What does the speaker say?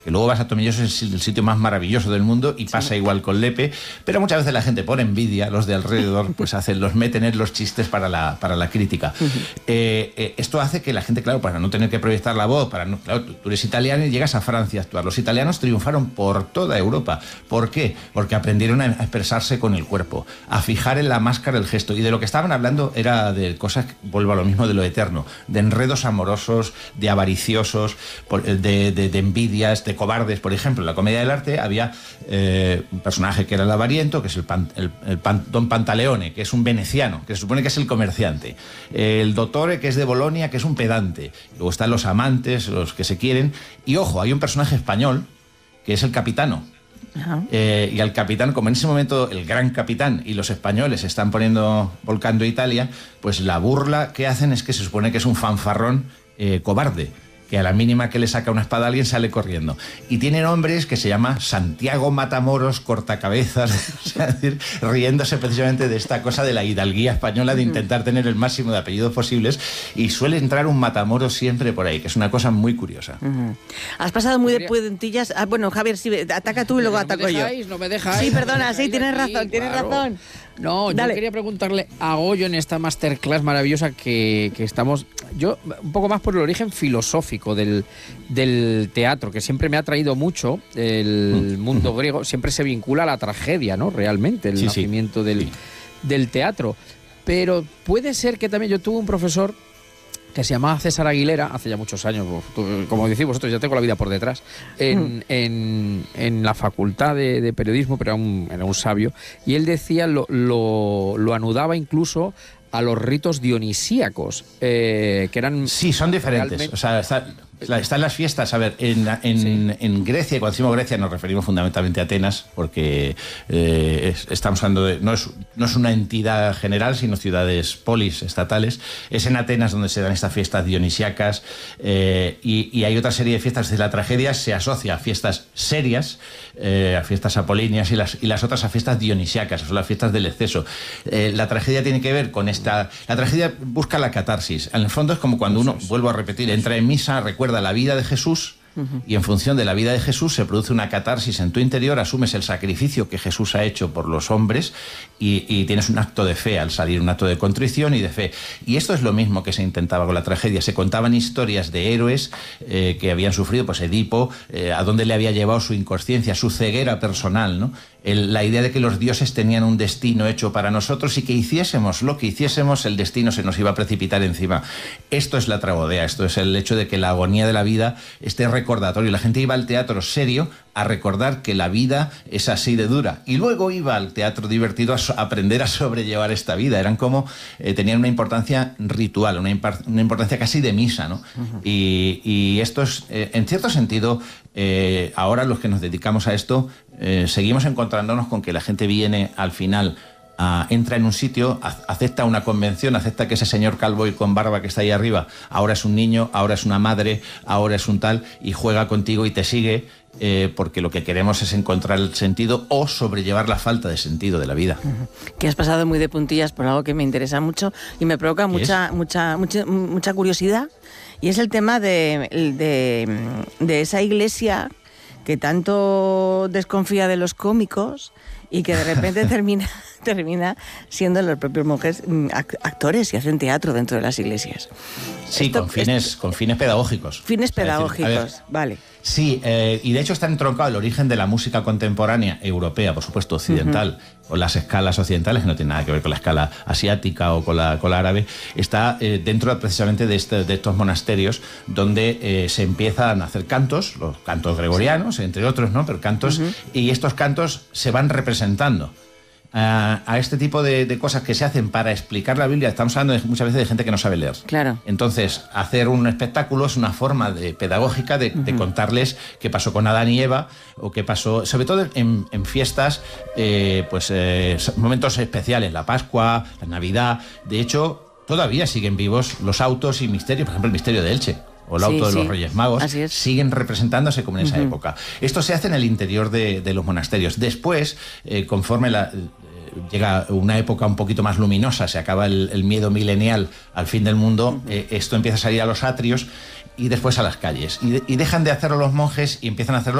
que luego vas a Tomelloso, es el sitio más maravilloso del mundo, y pasa igual con Lepe, pero muchas veces la gente por envidia, los de alrededor, pues los meten en los chistes para la crítica. Esto hace que la gente, claro, para no tener que proyectar la voz, claro, tú eres italiano y llegas a Francia a actuar. Los italianos triunfaron por toda Europa. ¿Por qué? Porque aprendieron a expresarse con el cuerpo, a fijar en la máscara el gesto, y de lo que estaban hablando era de cosas, vuelvo a lo mismo, de lo eterno, de enredos amorosos, de avariciosos, de envidias, de cobardes. Por ejemplo, en la Comedia del Arte había un personaje que era el avariento, que es Don Pantaleone, que es un veneciano, que se supone que es el comerciante, el Dottore, que es de Bolonia, que es un pedante, luego están los amantes, los que se quieren, y ojo, hay un personaje español que es el capitano. Y al capitán, como en ese momento el gran capitán y los españoles están volcando Italia, pues la burla que hacen es que se supone que es un fanfarrón cobarde, que a la mínima que le saca una espada a alguien sale corriendo. Y tiene nombres que se llama Santiago Matamoros Cortacabezas, es decir, riéndose precisamente de esta cosa de la hidalguía española, de intentar tener el máximo de apellidos posibles, y suele entrar un Matamoros siempre por ahí, que es una cosa muy curiosa. Has pasado muy de puntillas. Bueno, Javier, sí, ataca tú y luego ataco yo. No me dejáis. Sí, perdona, sí, tienes razón. No, Dale. Yo quería preguntarle a Goyo en esta masterclass maravillosa que estamos... Yo, un poco más por el origen filosófico del teatro, que siempre me ha atraído mucho el mundo griego. Siempre se vincula a la tragedia, ¿no? Realmente, el nacimiento del teatro. Pero puede ser que también... Yo tuve un profesor que se llamaba César Aguilera, hace ya muchos años, como decís vosotros, ya tengo la vida por detrás, en la facultad de periodismo, pero era un sabio, y él decía, lo anudaba incluso a los ritos dionisíacos, que eran... Sí, son diferentes, o sea, están las fiestas, a ver, en Grecia, y cuando decimos Grecia nos referimos fundamentalmente a Atenas, porque estamos hablando de... No es una entidad general, sino ciudades polis estatales. Es en Atenas donde se dan estas fiestas dionisíacas, y hay otra serie de fiestas. De la tragedia se asocia a fiestas serias, a fiestas apolíneas, y las otras a fiestas dionisíacas, son las fiestas del exceso. La tragedia tiene que ver con esta... La tragedia busca la catarsis. En el fondo es como cuando uno, vuelvo a repetir, entra en misa, recuerda la vida de Jesús, y en función de la vida de Jesús se produce una catarsis en tu interior, asumes el sacrificio que Jesús ha hecho por los hombres, y tienes un acto de fe al salir, un acto de contrición y de fe. Y esto es lo mismo que se intentaba con la tragedia. Se contaban historias de héroes que habían sufrido, pues Edipo, a dónde le había llevado su inconsciencia, su ceguera personal, ¿no? La idea de que los dioses tenían un destino hecho para nosotros, y que hiciésemos lo que hiciésemos, el destino se nos iba a precipitar encima. Esto es la tragodea, esto es el hecho de que la agonía de la vida, este recordatorio. La gente iba al teatro serio a recordar que la vida es así de dura, y luego iba al teatro divertido a aprender a sobrellevar esta vida. Eran como, tenían una importancia ritual, una importancia casi de misa, ¿no? Y esto es, en cierto sentido, ahora los que nos dedicamos a esto, seguimos encontrándonos con que la gente viene al final, entra en un sitio, acepta una convención, acepta que ese señor calvo y con barba que está ahí arriba ahora es un niño, ahora es una madre, ahora es un tal, y juega contigo y te sigue, porque lo que queremos es encontrar el sentido o sobrellevar la falta de sentido de la vida. Que has pasado muy de puntillas por algo que me interesa mucho y me provoca mucha curiosidad, y es el tema de esa iglesia que tanto desconfía de los cómicos y que de repente termina siendo los propios monjes actores y hacen teatro dentro de las iglesias. Sí, con fines pedagógicos. Fines pedagógicos, vale. Sí, y de hecho está entroncado el origen de la música contemporánea europea, por supuesto occidental, con las escalas occidentales, que no tiene nada que ver con la escala asiática o con la árabe. Está dentro precisamente de estos monasterios, donde se empiezan a hacer cantos, los cantos gregorianos, entre otros, ¿no? Pero cantos, y estos cantos se van representando. A este tipo de cosas que se hacen para explicar la Biblia. Estamos hablando muchas veces de gente que no sabe leer. Claro. Entonces, hacer un espectáculo es una forma pedagógica de contarles qué pasó con Adán y Eva, o qué pasó, sobre todo en fiestas, momentos especiales, la Pascua, la Navidad. De hecho, todavía siguen vivos los autos y misterios, por ejemplo, el misterio de Elche, o el auto de los Reyes Magos, siguen representándose como en esa época. Esto se hace en el interior de los monasterios. Después, conforme llega una época un poquito más luminosa, se acaba el miedo milenial al fin del mundo, esto empieza a salir a los atrios, y después a las calles. Y dejan de hacerlo los monjes y empiezan a hacerlo